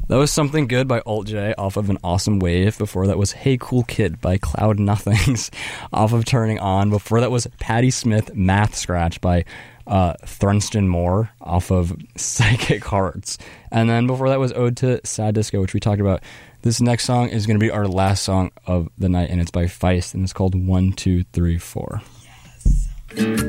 That was Something Good by Alt J off of An Awesome Wave. Before that was Hey Cool Kid by Cloud Nothings off of Turning On. Before that was Patti Smith, Math Scratch by Thurston Moore off of Psychic Hearts. And then before that was Ode to Sad Disco, which we talked about. This next song is going to be our last song of the night, and it's by Feist, and it's called 1, 2, 3, 4. Yes.